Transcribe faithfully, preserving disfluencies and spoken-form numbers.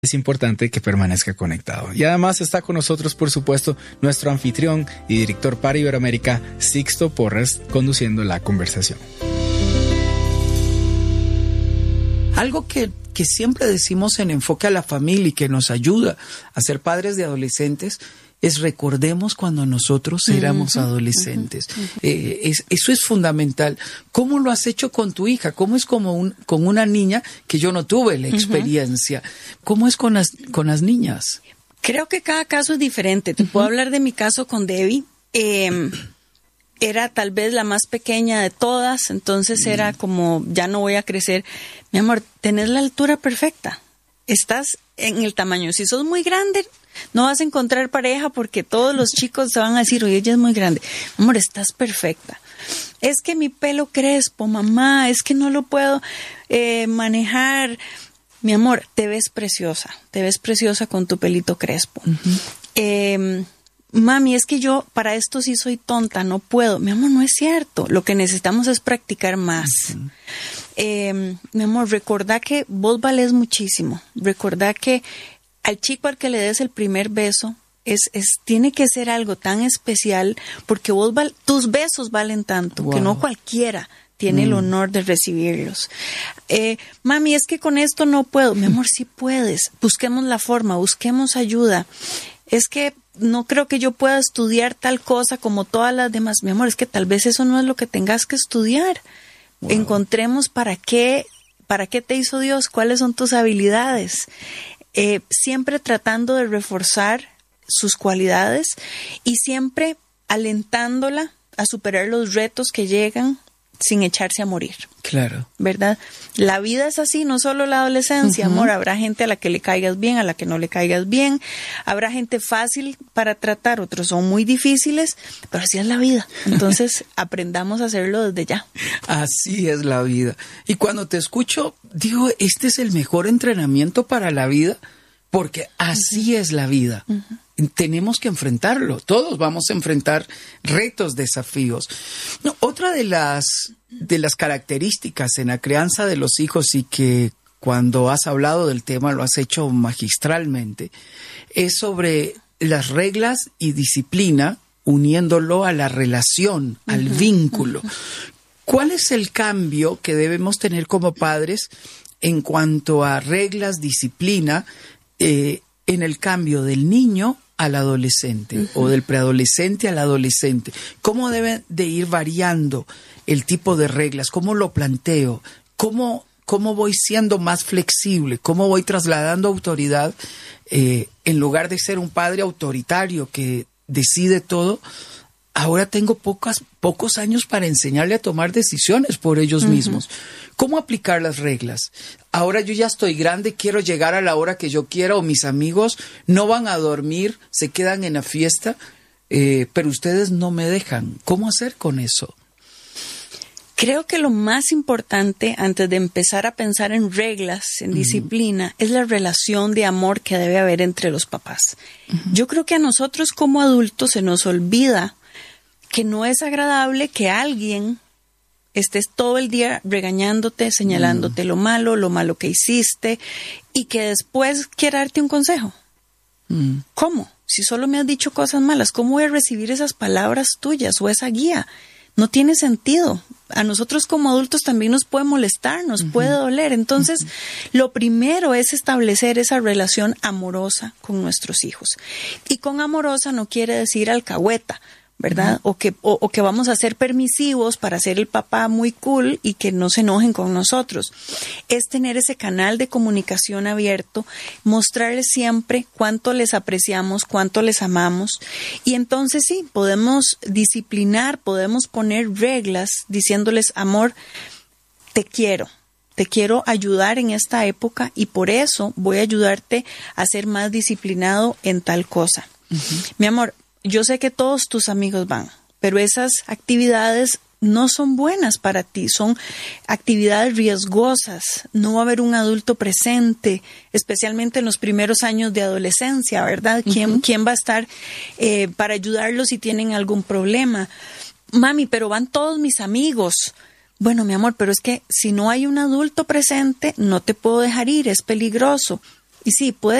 es importante que permanezca conectado. Y además está con nosotros, por supuesto, nuestro anfitrión y director para Iberoamérica, Sixto Porras, conduciendo la conversación. Algo que, que siempre decimos en Enfoque a la Familia y que nos ayuda a ser padres de adolescentes es recordemos cuando nosotros éramos uh-huh, adolescentes. Uh-huh, uh-huh. Eh, es, eso es fundamental. ¿Cómo lo has hecho con tu hija? ¿Cómo es como un, con una niña que yo no tuve la experiencia? Uh-huh. ¿Cómo es con las, con las niñas? Creo que cada caso es diferente. Te uh-huh. puedo hablar de mi caso con Debbie. Eh, era tal vez la más pequeña de todas, entonces uh-huh. era como, ya no voy a crecer. Mi amor, tenés la altura perfecta. Estás en el tamaño. Si sos muy grande, no vas a encontrar pareja porque todos los chicos te van a decir, oye, ella es muy grande. Amor, estás perfecta. Es que mi pelo crespo, mamá, es que no lo puedo eh, manejar. Mi amor, te ves preciosa. Te ves preciosa con tu pelito crespo. Uh-huh. Eh, mami, es que yo para esto sí soy tonta, no puedo. Mi amor, no es cierto. Lo que necesitamos es practicar más. Uh-huh. Eh, mi amor, recordá que vos valés muchísimo. Recordá que al chico al que le des el primer beso es, es tiene que ser algo tan especial porque vos val, tus besos valen tanto wow. que no cualquiera tiene mm. el honor de recibirlos. Eh, mami, es que con esto no puedo. Mi amor, sí puedes. Busquemos la forma, busquemos ayuda. Es que no creo que yo pueda estudiar tal cosa como todas las demás. Mi amor, es que tal vez eso no es lo que tengas que estudiar. Wow. Encontremos para qué, para qué te hizo Dios, cuáles son tus habilidades. Eh, siempre tratando de reforzar sus cualidades y siempre alentándola a superar los retos que llegan sin echarse a morir. Claro. ¿Verdad? La vida es así, no solo la adolescencia, uh-huh. amor. Habrá gente a la que le caigas bien, a la que no le caigas bien. Habrá gente fácil para tratar, otros son muy difíciles, pero así es la vida. Entonces, aprendamos a hacerlo desde ya. Así es la vida. Y cuando te escucho, digo, este es el mejor entrenamiento para la vida, porque así uh-huh. es la vida. Uh-huh. Tenemos que enfrentarlo. Todos vamos a enfrentar retos, desafíos. No, otra de las, de las características en la crianza de los hijos y que cuando has hablado del tema lo has hecho magistralmente, es sobre las reglas y disciplina uniéndolo a la relación, uh-huh, al vínculo. Uh-huh. ¿Cuál es el cambio que debemos tener como padres en cuanto a reglas, disciplina, eh, en el cambio del niño al adolescente uh-huh. o del preadolescente al adolescente? ¿Cómo debe de ir variando el tipo de reglas? ¿Cómo lo planteo? ¿Cómo, cómo voy siendo más flexible? ¿Cómo voy trasladando autoridad eh, en lugar de ser un padre autoritario que decide todo? Ahora tengo pocas, pocos años para enseñarle a tomar decisiones por ellos uh-huh. mismos. ¿Cómo aplicar las reglas? Ahora yo ya estoy grande, quiero llegar a la hora que yo quiera o mis amigos no van a dormir, se quedan en la fiesta, eh, pero ustedes no me dejan. ¿Cómo hacer con eso? Creo que lo más importante antes de empezar a pensar en reglas, en uh-huh. disciplina, es la relación de amor que debe haber entre los papás. Uh-huh. Yo creo que a nosotros como adultos se nos olvida que no es agradable que alguien estés todo el día regañándote, señalándote mm. lo malo, lo malo que hiciste, y que después quiera darte un consejo. Mm. ¿Cómo? Si solo me has dicho cosas malas, ¿cómo voy a recibir esas palabras tuyas o esa guía? No tiene sentido. A nosotros como adultos también nos puede molestar, nos uh-huh. puede doler. Entonces, uh-huh. lo primero es establecer esa relación amorosa con nuestros hijos. Y con amorosa no quiere decir alcahueta, ¿verdad? Uh-huh. O que o, o que vamos a ser permisivos para ser el papá muy cool y que no se enojen con nosotros. Es tener ese canal de comunicación abierto, mostrarles siempre cuánto les apreciamos, cuánto les amamos. Y entonces sí, podemos disciplinar, podemos poner reglas diciéndoles, amor, te quiero. Te quiero ayudar en esta época y por eso voy a ayudarte a ser más disciplinado en tal cosa. Uh-huh. Mi amor, yo sé que todos tus amigos van, pero esas actividades no son buenas para ti, son actividades riesgosas, no va a haber un adulto presente, especialmente en los primeros años de adolescencia, ¿verdad? ¿Quién, uh-huh. ¿quién va a estar eh, para ayudarlos si tienen algún problema? Mami, pero van todos mis amigos. Bueno, mi amor, pero es que si no hay un adulto presente, no te puedo dejar ir, es peligroso. Y sí, puede